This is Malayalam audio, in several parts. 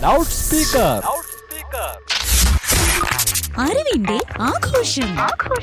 Loud speaker. അറിവിന്റെ ആഘോഷം.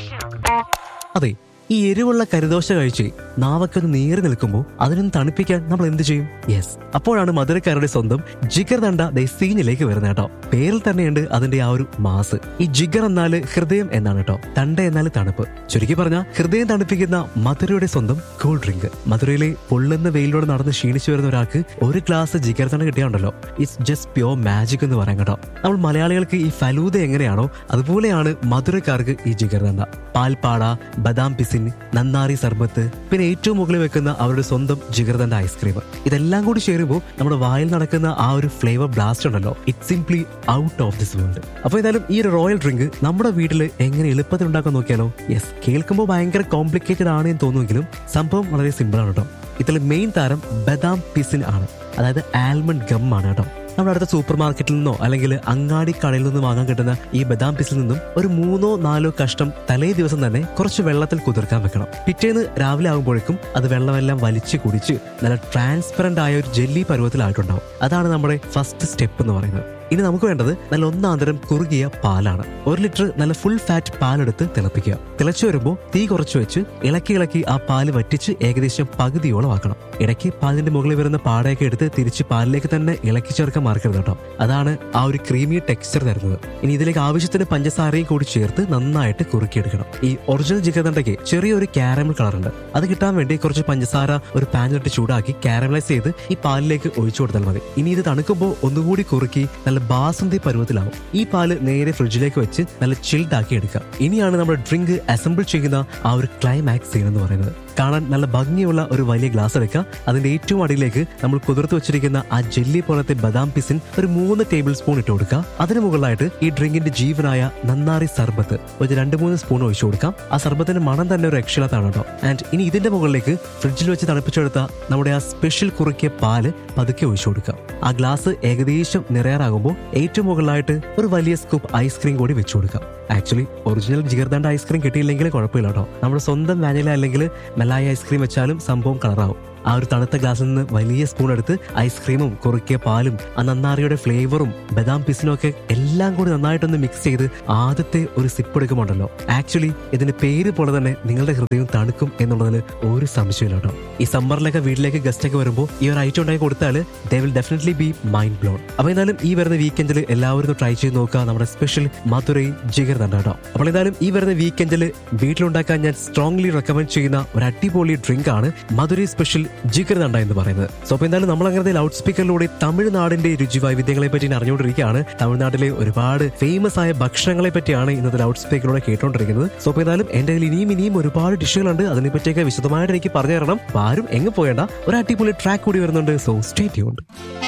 അതെ, ഈ എരിവുള്ള കരുദോശ കഴിച്ച് നാവക്കൊന്ന് നീറി നിൽക്കുമ്പോൾ അതിനൊന്ന് തണുപ്പിക്കാൻ നമ്മൾ എന്ത് ചെയ്യും? യെസ്, അപ്പോഴാണ് മധുരക്കാരുടെ സ്വന്തം ജിഗർ ദണ്ഡ സീനിലേക്ക് വരുന്നത് കേട്ടോ. പേരിൽ തന്നെയുണ്ട് അതിന്റെ ആ ഒരു മാസ്. ഈ ജിഗർ എന്നാല് ഹൃദയം എന്നാണ് കേട്ടോ, ദണ്ഡ എന്നാല് തണുപ്പ്. ചുരുക്കി പറഞ്ഞാൽ ഹൃദയം തണുപ്പിക്കുന്ന മധുരയുടെ സ്വന്തം കൂൾ ഡ്രിങ്ക്. മധുരയിലെ പൊള്ളുന്ന വെയിലൂടെ നടന്ന് ക്ഷീണിച്ചു വരുന്ന ഒരാൾക്ക് ഒരു glass Jigar danda കിട്ടിയാണ്ടല്ലോ, it's just pure magic എന്ന് പറയാം കേട്ടോ. നമ്മൾ മലയാളികൾക്ക് ഈ ഫലൂദ എങ്ങനെയാണോ അതുപോലെയാണ് മധുരക്കാർക്ക് ഈ ജിഗർ ദണ്ഡ. പാൽപ്പാട, ബദാം പിസിൻ, നന്നാരി സർബത്ത്, പിന്നെ ഏറ്റവും മുകളിൽ വെക്കുന്ന അവരുടെ സ്വന്തം ജിഗർദണ്ഡ ഐസ്ക്രീം. ഇതെല്ലാം കൂടി ചേരുമ്പോൾ നമ്മുടെ വായിൽ നടക്കുന്ന ആ ഒരു ഫ്ലേവർ ബ്ലാസ്റ്റ് ഉണ്ടല്ലോ, it simply out of this world. അപ്പൊ ഏതായാലും ഈ ഒരു റോയൽ ഡ്രിങ്ക് നമ്മുടെ വീട്ടിൽ എങ്ങനെ എളുപ്പത്തിൽ ഉണ്ടാക്കാൻ നോക്കിയാലോ? യെസ്, കേൾക്കുമ്പോൾ ഭയങ്കര കോംപ്ലിക്കേറ്റഡ് ആണ് എന്ന് തോന്നുമെങ്കിലും സംഭവം വളരെ സിമ്പിൾ ആണ് കേട്ടോ. ഇതിൽ മെയിൻ താരം ബദാം പിസിൻ ആണ്, അതായത് ആൽമണ്ട് ഗം ആണ് കേട്ടോ. നമ്മുടെ അടുത്ത സൂപ്പർ മാർക്കറ്റിൽ നിന്നോ അല്ലെങ്കിൽ അങ്ങാടി കടയിൽ നിന്നും വാങ്ങാൻ കിട്ടുന്ന ഈ ബദാം പിസിൽ നിന്നും ഒരു 3-4 കഷ്ണം തലേ ദിവസം തന്നെ കുറച്ച് വെള്ളത്തിൽ കുതിർക്കാൻ വെക്കണം. പിറ്റേന്ന് രാവിലെ ആകുമ്പോഴേക്കും അത് വെള്ളമെല്ലാം വലിച്ചു കുടിച്ച് നല്ല ട്രാൻസ്പെറന്റ് ആയ ഒരു ജെല്ലി പരുവത്തിലായിട്ടുണ്ടാവും. അതാണ് നമ്മുടെ ഫസ്റ്റ് സ്റ്റെപ്പ് എന്ന് പറയുന്നത്. ഇനി നമുക്ക് വേണ്ടത് നല്ല ഒന്നാന്തരം കുറുകിയ പാലാണ്. 1 ലിറ്റർ നല്ല ഫുൾ ഫാറ്റ് പാലെടുത്ത് തിളപ്പിക്കുക. തിളച്ചു വരുമ്പോൾ തീ കുറച്ച് വെച്ച് ഇളക്കി ആ പാല് വറ്റിച്ച് ഏകദേശം പകുതിയോളം ആക്കണം. ഇടയ്ക്ക് പാലിന്റെ മുകളിൽ വരുന്ന പാടയൊക്കെ എടുത്ത് തിരിച്ച് പാലിലേക്ക് തന്നെ ഇളക്കി ചേർക്കാൻ മറക്കരുത് കേട്ടോ. അതാണ് ആ ഒരു ക്രീമി ടെക്സ്ചർ തരുന്നത്. ഇനി ഇതിലേക്ക് ആവശ്യത്തിന് പഞ്ചസാരയും കൂടി ചേർത്ത് നന്നായിട്ട് കുറുക്കിയെടുക്കണം. ഈ ഒറിജിനൽ ജിഗർദണ്ഡയ്ക്ക് ചെറിയൊരു കാരമൽ കളറുണ്ട്. അത് കിട്ടാൻ വേണ്ടി കുറച്ച് പഞ്ചസാര ഒരു പാനിലിട്ട് ചൂടാക്കി കാരമലൈസ് ചെയ്ത് ഈ പാലിലേക്ക് ഒഴിച്ചു കൊടുത്താൽ മതി. ഇനി ഇത് തണുക്കുമ്പോൾ ഒന്നുകൂടി കുറുക്കി നല്ല ബാസന്തി പരുവത്തിലാവും. ഈ പാല് നേരെ ഫ്രിഡ്ജിലേക്ക് വെച്ച് നല്ല ചിൽഡ് ആക്കി എടുക്കാം. ഇനിയാണ് നമ്മുടെ ഡ്രിങ്ക് അസംബിൾ ചെയ്യുന്ന ആ ഒരു ക്ലൈമാക്സ് സീൻ എന്ന് പറയുന്നത്. കാണാൻ നല്ല ഭംഗിയുള്ള ഒരു വലിയ ഗ്ലാസ് എടുക്കുക. അതിന്റെ ഏറ്റവും അടിയിലേക്ക് നമ്മൾ കുതിർത്ത് വെച്ചിരിക്കുന്ന ആ ജെല്ലി പോലത്തെ ബദാം പിസിൻ ഒരു 3 ടേബിൾ സ്പൂൺ ഇട്ട് കൊടുക്കുക. അതിന് മുകളിലായിട്ട് ഈ ഡ്രിങ്കിന്റെ ജീവനായ നന്നാരി സർബത്ത് ഒരു 2-3 സ്പൂൺ ഒഴിച്ചു കൊടുക്കാം. ആ സർബത്തിന്റെ മണം തന്നെ ഒരു രക്ഷയില്ലാത്താണ് കേട്ടോ. ആൻഡ് ഇനി ഇതിന്റെ മുകളിലേക്ക് ഫ്രിഡ്ജിൽ വെച്ച് തണുപ്പിച്ചെടുത്ത നമ്മുടെ ആ സ്പെഷ്യൽ കുറുക്കിയ പാല് പതുക്കെ ഒഴിച്ചു കൊടുക്കുക. ആ ഗ്ലാസ് ഏകദേശം നിറയാറാകുമ്പോൾ ഏറ്റവും മുകളിലായിട്ട് ഒരു വലിയ സ്കൂപ്പ് ഐസ്ക്രീം കൂടി വെച്ചു കൊടുക്കാം. ആക്ച്വലി ഒറിജിനൽ ജിഗർദണ്ഡ ഐസ്ക്രീം കിട്ടിയില്ലെങ്കിൽ കുഴപ്പമില്ല കേട്ടോ. നമ്മുടെ സ്വന്തം വാനില അല്ലെങ്കിൽ മലായി ഐസ്ക്രീം വെച്ചാലും സംഭവം കളറാവും. ആ ഒരു തണുത്ത ഗ്ലാസ്സിൽ നിന്ന് വലിയ സ്പൂൺ എടുത്ത് ഐസ്ക്രീമും കുറുക്കിയ പാലും ആ നന്നാറിയുടെ ഫ്ലേവറും ബദാം പിസിനും ഒക്കെ എല്ലാം കൂടി നന്നായിട്ടൊന്ന് മിക്സ് ചെയ്ത് ആദ്യത്തെ ഒരു സിപ്പ് എടുക്കുമ്പോണ്ടല്ലോ, ആക്ച്വലി ഇതിന്റെ പേര് പോലെ തന്നെ നിങ്ങളുടെ ഹൃദയം തണുക്കും എന്നുള്ളതിൽ ഒരു സംശയമില്ല കേട്ടോ. ഈ സമ്മറിലൊക്കെ വീട്ടിലേക്ക് ഗസ്റ്റ് ഒക്കെ വരുമ്പോൾ ഈ ഒരു ഐറ്റം ഉണ്ടാക്കി കൊടുത്താൽ they will definitely B mind blown. അപ്പൊ എന്തായാലും ഈ വരുന്ന വീക്കെൻഡിൽ എല്ലാവരും ട്രൈ ചെയ്ത് നോക്കുക നമ്മുടെ സ്പെഷ്യൽ മധുരൈ ജിഗർദണ്ഡ കേട്ടോ. അപ്പോൾ എന്തായാലും ഈ വരുന്ന വീക്കെൻഡിൽ വീട്ടിലുണ്ടാക്കാൻ ഞാൻ സ്ട്രോങ്ലി റെക്കമെൻഡ് ചെയ്യുന്ന ഒരു അടിപൊളി ഡ്രിങ്ക് ആണ് മധുരൈ സ്പെഷ്യൽ ജിഗർദണ്ഡ എന്ന് പറയുന്നത്. സോ അപ്പൊ എന്തായാലും നമ്മൾ അങ്ങനത്തെ ലൗഡ് സ്പീക്കറിലൂടെ തമിഴ്നാടിന്റെ രുചി വൈവിധ്യങ്ങളെ പറ്റി അറിഞ്ഞുകൊണ്ടിരിക്കുകയാണ്. തമിഴ്നാട്ടിലെ ഒരുപാട് ഫേമസ് ആയ ഭക്ഷണങ്ങളെ പറ്റിയാണ് ഇന്നത്തെ ലൗഡ് സ്പീക്കറിലൂടെ കേട്ടോണ്ടിരിക്കുന്നത്. സോ അപ്പൊ എന്തായാലും എന്റെ കയ്യിൽ ഇനിയും ഒരുപാട് ഡിഷുകളുണ്ട്. അതിനെ പറ്റിയൊക്കെ വിശദമായിട്ട് എനിക്ക് പറഞ്ഞു തരണം. ആരും എങ്ങ് പോയേണ്ട, ഒരു അടിപൊളി ട്രാക്ക് കൂടി വരുന്നുണ്ട്. So stay tuned.